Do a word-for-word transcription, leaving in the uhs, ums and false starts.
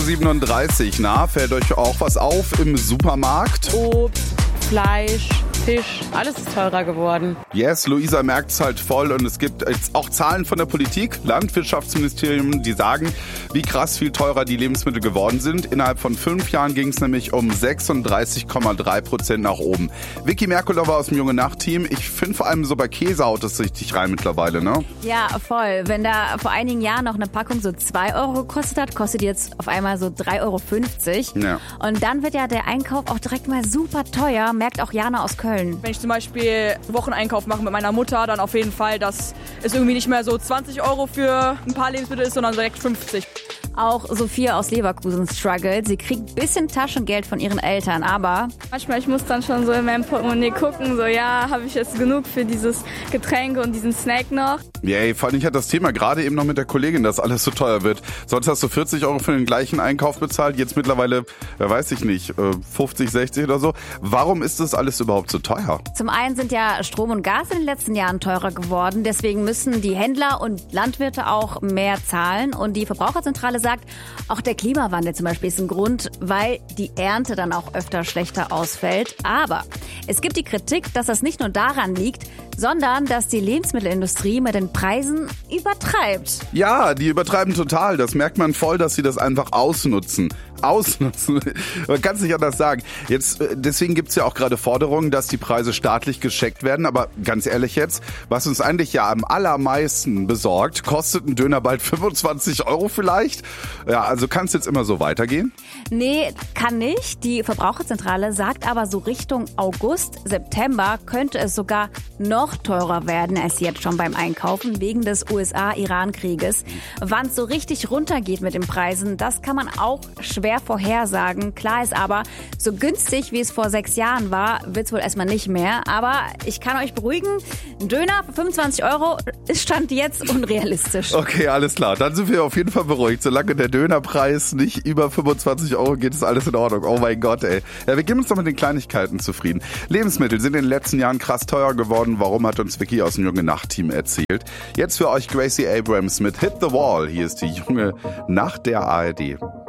siebenunddreißig, na, fällt euch auch was auf im Supermarkt? Obst, Fleisch, Fisch, alles ist teurer geworden. Yes, Luisa merkt es halt voll und es gibt jetzt auch Zahlen von der Politik, Landwirtschaftsministerium, die sagen, wie krass viel teurer die Lebensmittel geworden sind. Innerhalb von fünf Jahren ging es nämlich um sechsunddreißig Komma drei Prozent nach oben. Vicky Merkulova aus dem Junge Nacht-Team, ich finde vor allem so bei Käse haut es richtig rein mittlerweile, ne? Ja, voll. Wenn da vor einigen Jahren noch eine Packung so zwei Euro gekostet hat, kostet die jetzt auf einmal so drei Euro fünfzig. Ja. Und dann wird ja der Einkauf auch direkt mal super teuer, merkt auch Jana aus Köln. Wenn ich zum Beispiel Wocheneinkauf mache mit meiner Mutter, dann auf jeden Fall, dass es irgendwie nicht mehr so zwanzig Euro für ein paar Lebensmittel ist, sondern direkt fünfzig. Auch Sophia aus Leverkusen struggelt. Sie kriegt ein bisschen Taschengeld von ihren Eltern, aber manchmal, ich muss dann schon so in meinem Portemonnaie gucken, so ja, habe ich jetzt genug für dieses Getränk und diesen Snack noch. Yay, vor allem ich hatte das Thema gerade eben noch mit der Kollegin, dass alles so teuer wird. Sonst hast du vierzig Euro für den gleichen Einkauf bezahlt, jetzt mittlerweile, ja, weiß ich nicht, fünfzig, sechzig oder so. Warum ist das alles überhaupt so teuer? Zum einen sind ja Strom und Gas in den letzten Jahren teurer geworden. Deswegen müssen die Händler und Landwirte auch mehr zahlen. Und die Verbraucherzentrale sagt, auch der Klimawandel zum Beispiel ist ein Grund, weil die Ernte dann auch öfter schlechter ausfällt. Aber es gibt die Kritik, dass das nicht nur daran liegt, sondern dass die Lebensmittelindustrie mit den Preisen übertreibt. Ja, die übertreiben total. Das merkt man voll, dass sie das einfach ausnutzen. Ausnutzen. Man kann es nicht anders sagen. Jetzt, deswegen gibt es ja auch gerade Forderungen, dass die Preise staatlich gecheckt werden. Aber ganz ehrlich jetzt, was uns eigentlich ja am allermeisten besorgt, kostet ein Döner bald fünfundzwanzig Euro vielleicht? Ja, also kann es jetzt immer so weitergehen? Nee, kann nicht. Die Verbraucherzentrale sagt aber, so Richtung August, September könnte es sogar noch teurer werden als jetzt schon beim Einkaufen wegen des U S A-Iran-Krieges. Wann es so richtig runtergeht mit den Preisen, das kann man auch schwer vorhersagen. Klar ist aber, so günstig wie es vor sechs Jahren war, wird es wohl erstmal nicht mehr. Aber ich kann euch beruhigen, ein Döner für fünfundzwanzig Euro ist Stand jetzt unrealistisch. Okay, alles klar. Dann sind wir auf jeden Fall beruhigt. Solange der Dönerpreis nicht über fünfundzwanzig Euro geht, ist alles in Ordnung. Oh mein Gott, ey. Ja, wir geben uns doch mit den Kleinigkeiten zufrieden. Lebensmittel sind in den letzten Jahren krass teuer geworden. Warum, hat uns Vicky aus dem Junge Nacht-Team erzählt. Jetzt für euch Gracie Abrams mit Hit the Wall. Hier ist die Junge Nacht der A R D.